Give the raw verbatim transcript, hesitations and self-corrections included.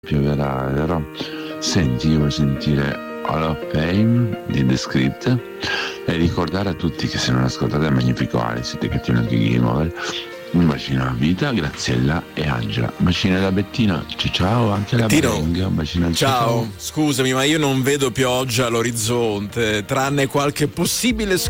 pioverà, vero? Senti, io voglio sentire All of Fame di The Script e ricordare a tutti che se non ascoltate il magnifico Ale siete cattivi anche Game Over. Un bacino a Vita, Graziella e Angela. Un bacino alla Bettina, ciao ciao, anche alla Berenga, un bacino al ciao. ciao. Scusami, ma io non vedo pioggia all'orizzonte, tranne qualche possibile